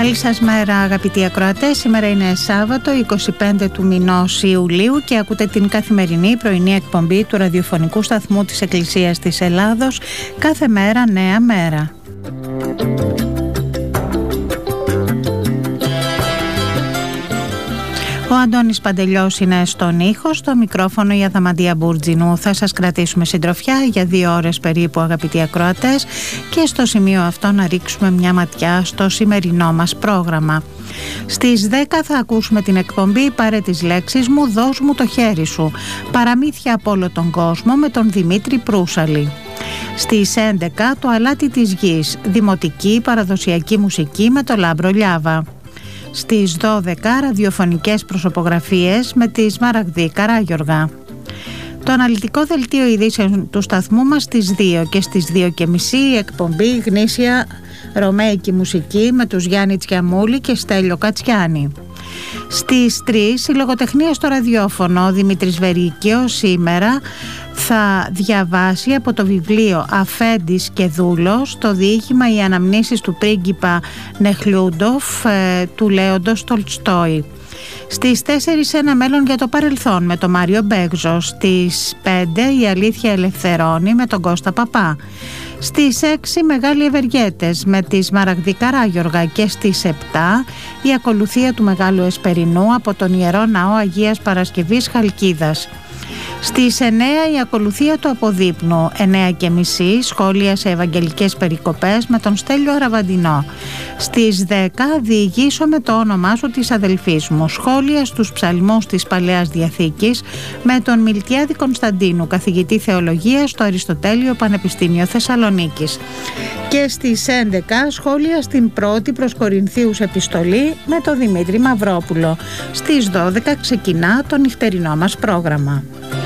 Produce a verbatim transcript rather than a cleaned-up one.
Καλή σας μέρα αγαπητοί ακροατές. Σήμερα είναι Σάββατο είκοσι πέντε του μηνός Ιουλίου και ακούτε την καθημερινή πρωινή εκπομπή του ραδιοφωνικού σταθμού της Εκκλησίας της Ελλάδος. Κάθε μέρα νέα μέρα. Ο Αντώνης Παντελιός είναι στον ήχο, στο μικρόφωνο η Αδαμαντία Μπουρτζινού. Θα σας κρατήσουμε συντροφιά για δύο ώρες περίπου αγαπητοί ακροατές και στο σημείο αυτό να ρίξουμε μια ματιά στο σημερινό μας πρόγραμμα. Στις δέκα θα ακούσουμε την εκπομπή «Πάρε τις λέξεις μου, δώσ' μου το χέρι σου». Παραμύθια από όλο τον κόσμο με τον Δημήτρη Προύσαλη. Στις έντεκα το αλάτι της γης, δημοτική παραδοσιακή μουσική με το Λάμπρο Λιάβα. Στις δώδεκα ραδιοφωνικές προσωπογραφίες με τη Σμαραγδή Καράγιοργα. Το αναλυτικό δελτίο ειδήσεων του σταθμού μας στις δύο και στις δύο και μισή η εκπομπή γνήσια ρωμαϊκή μουσική με τους Γιάννη Τσιαμούλη και Στέλιο Κατσιάνη. Στις τρεις η λογοτεχνία στο ραδιόφωνο. Ο Δημήτρης Βερίκαιος σήμερα θα διαβάσει από το βιβλίο «Αφέντης και Δούλος» το διήγημα «Οι αναμνήσεις του πρίγκιπα Νεχλούντοφ» ε, του Λέοντος Τολστόη. Στις τέσσερις ένα μέλλον για το παρελθόν με τον Μάριο Μπέγζο. Στις πέντε η αλήθεια ελευθερώνει με τον Κώστα Παπά. Στις έξι μεγάλοι ευεργέτες με τη Σμαραγδή Καράγιοργα και στις επτά η ακολουθία του Μεγάλου Εσπερινού από τον Ιερό Ναό Αγίας Παρασκευής Χαλκίδας. Στις εννέα η ακολουθία του Αποδείπνου, εννέα και μισή σχόλια σε ευαγγελικές περικοπές με τον Στέλιο Αραβαντινό. Στις δέκα διηγήσω με το όνομά σου της αδελφής μου, σχόλια στους ψαλμούς της Παλαιάς Διαθήκης με τον Μιλτιάδη Κωνσταντίνου, καθηγητή θεολογίας στο Αριστοτέλειο Πανεπιστήμιο Θεσσαλονίκης. Και στις έντεκα σχόλια στην πρώτη προς Κορινθίους επιστολή με τον Δημήτρη Μαυρόπουλο. Στις δώδεκα ξεκινά το νυχτερινό μας πρόγραμμα.